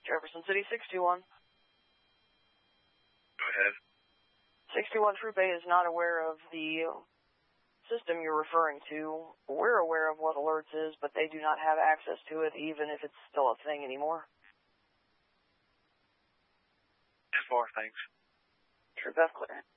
Jefferson City 621. Go ahead. 621 Troop A is not aware of the system you're referring to. We're aware of what alerts is, but they do not have access to it, even if it's still a thing anymore. 4, thanks. Troop F clear.